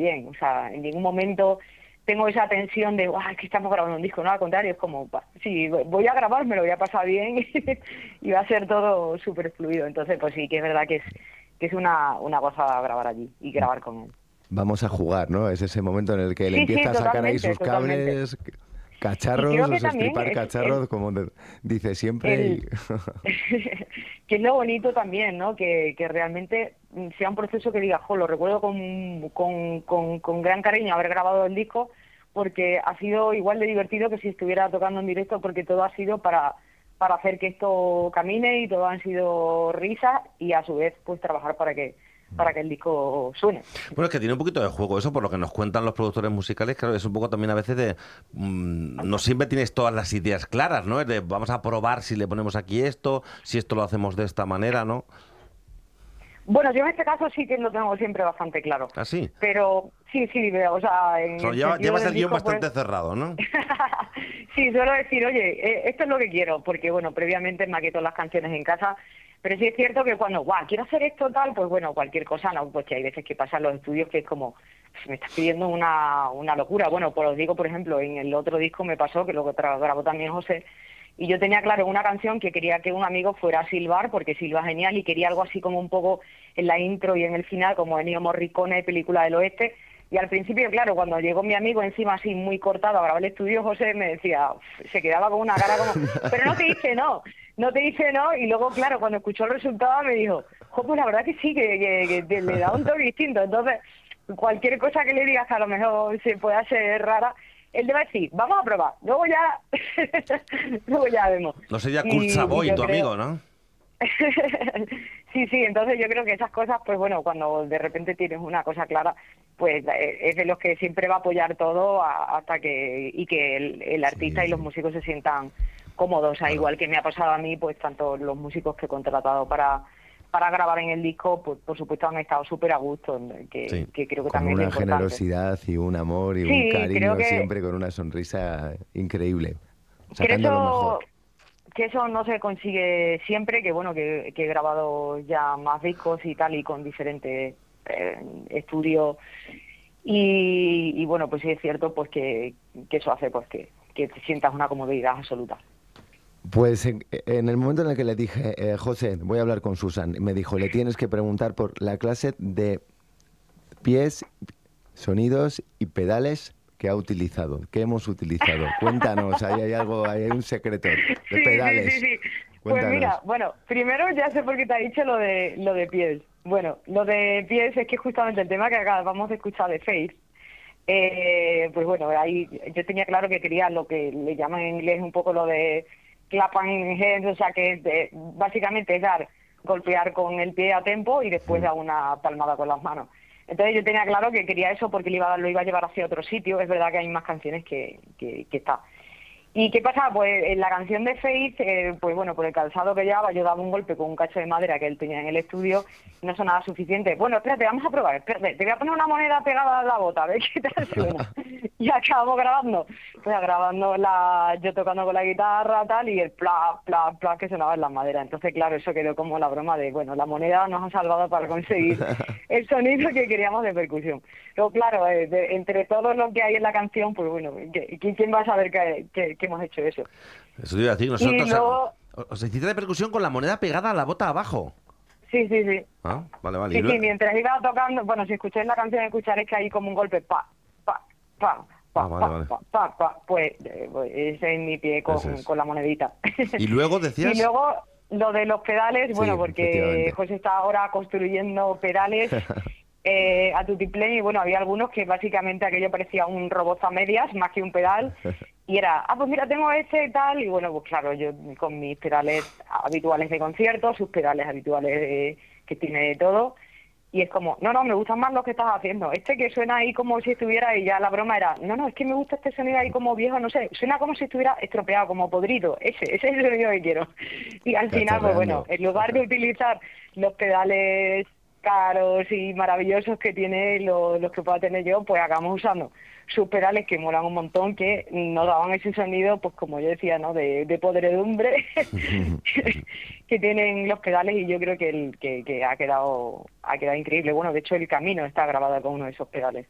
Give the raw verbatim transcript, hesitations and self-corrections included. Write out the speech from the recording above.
bien. O sea, en ningún momento tengo esa tensión de, ¡guau, es que estamos grabando un disco! No, al contrario, es como, sí, voy a grabar, me lo voy a pasar bien y va a ser todo súper fluido. Entonces, pues sí, que es verdad que es que es una, una gozada grabar allí y grabar con él. Vamos a jugar, ¿no? Es ese momento en el que él Sí, sí, empieza a sacar ahí totalmente, sus totalmente. cables, Y cacharros, creo o que sea, también estripar es el, cacharros, como de- dice siempre. Y... el que es lo bonito también, ¿no? Que, que realmente sea un proceso que diga, jo, lo recuerdo con, con, con, con gran cariño haber grabado el disco, porque ha sido igual de divertido que si estuviera tocando en directo, porque todo ha sido para para hacer que esto camine y todo han sido risas y a su vez pues trabajar para que para que el disco suene. Bueno, es que tiene un poquito de juego eso, por lo que nos cuentan los productores musicales, claro, es un poco también a veces de... mmm, no siempre tienes todas las ideas claras, ¿no? Es de vamos a probar si le ponemos aquí esto, si esto lo hacemos de esta manera, ¿no? Bueno, yo en este caso sí que lo tengo siempre bastante claro. ¿Ah, sí? Pero sí, sí, o sea, en O sea, el lleva- sentido llevas del el guión disco, bastante pues... cerrado, ¿no? Sí, suelo decir, oye, eh, esto es lo que quiero, porque bueno, previamente maqueto las canciones en casa, pero sí es cierto que cuando, guau, quiero hacer esto tal, pues bueno, cualquier cosa, no, pues que hay veces que pasan los estudios que es como, me estás pidiendo una, una locura. Bueno, pues os digo, por ejemplo, en el otro disco me pasó, que lo que tra- grabó también José, y yo tenía claro una canción que quería que un amigo fuera a silbar, porque silba genial, y quería algo así como un poco en la intro y en el final, como Ennio Morricone, película del oeste. Y al principio, claro, cuando llegó mi amigo encima así muy cortado a grabar el estudio, José me decía, uf, se quedaba con una cara como, pero no te dice no, no te dice no. Y luego, claro, cuando escuchó el resultado me dijo, jo, pues la verdad que sí, que, que, que te- le da un toque distinto. Entonces, cualquier cosa que le digas que a lo mejor se puede hacer rara, él te va a decir, vamos a probar, luego ya, luego ya vemos. No sería Kurt Y, y Savoy, yo tu creo... amigo, ¿no? Sí, sí, entonces yo creo que esas cosas, pues bueno, cuando de repente tienes una cosa clara, pues eh, es de los que siempre va a apoyar todo a- hasta que y que el, el artista Sí, y los sí. músicos se sientan cómodos, o sea, Claro. igual que me ha pasado a mí, pues tanto los músicos que he contratado para para grabar en el disco, pues por supuesto han estado súper a gusto, que, Sí. que creo que Con también es lo una importante. generosidad y un amor y un Sí, creo cariño que siempre con una sonrisa increíble, sacando lo mejor. creo que eso no se consigue siempre, que bueno, que, que he grabado ya más discos y tal, y con diferentes eh, estudios, y, y bueno, pues sí es cierto pues que, que eso hace pues que, que te sientas una comodidad absoluta. Pues en, en el momento en el que le dije, eh, José, voy a hablar con Susan, me dijo, le tienes que preguntar por la clase de pies, sonidos y pedales que ha utilizado, que hemos utilizado. Cuéntanos, ahí hay algo, ahí hay un secreto de Sí, sí, pedales. sí, sí. Pues Cuéntanos. mira, bueno, primero ya sé por qué te ha dicho lo de lo de pies. Bueno, lo de pies es que justamente el tema que acabamos de escuchar de Faith, eh, pues bueno, ahí yo tenía claro que quería lo que le llaman en inglés un poco lo de clap and hands, o sea que es de- básicamente es dar, golpear con el pie a tempo y después dar una palmada con las manos. Entonces yo tenía claro que quería eso porque le iba a, lo iba a llevar hacia otro sitio. Es verdad que hay más canciones que, que, que está. ¿Y qué pasa? Pues en la canción de Faith, eh, pues bueno, por el calzado que llevaba, yo daba un golpe con un cacho de madera que él tenía en el estudio, no sonaba suficiente. Bueno, espérate, vamos a probar, espérate, te voy a poner una moneda pegada a la bota, a ver qué tal suena. Y acabamos grabando, pues grabando la, yo tocando con la guitarra tal, y el pla, pla, pla que sonaba en la madera. Entonces, claro, eso quedó como la broma de, bueno, la moneda nos ha salvado para conseguir el sonido que queríamos de percusión. Pero claro, eh, de- entre todo lo que hay en la canción, pues bueno, ¿qui- ¿quién va a saber que, que, que hemos hecho eso? Eso te iba a decir, Y nosotros... luego, O os hiciste de percusión con la moneda pegada a la bota abajo. sí, sí, sí. Ah, vale, vale. Y Sí, lue- sí, mientras iba tocando, bueno, si escucháis la canción, escucharéis que hay como un golpe, pa, pa, pa, pa, Ah, vale, pa, vale. pa, pa, pa, pues, eh, pues ese es mi pie con, Ese es. con la monedita. Y luego decías... Y luego lo de los pedales, bueno, Sí, porque efectivamente. José está ahora construyendo pedales eh, a tutiplén, y bueno, había algunos que básicamente aquello parecía un robot a medias, más que un pedal, y era, ah, pues mira, tengo este y tal, y bueno, pues claro, yo con mis pedales habituales de concierto, sus pedales habituales de- que tiene de todo, y es como, no, no, me gustan más los que estás haciendo. Este que suena ahí como si estuviera, y ya la broma era, no, no, es que me gusta este sonido ahí como viejo, no sé, suena como si estuviera estropeado, como podrido. Ese, ese es el sonido que quiero. Y al final, pues bueno, Cacharreando. en lugar de utilizar los pedales caros y maravillosos que tiene lo- los que pueda tener yo, pues acabamos usando sus pedales que molan un montón, que nos daban ese sonido, pues como yo decía, ¿no? De, de podredumbre que tienen los pedales, y yo creo que el que, que ha quedado ha quedado increíble. Bueno, de hecho el camino está grabado con uno de esos pedales.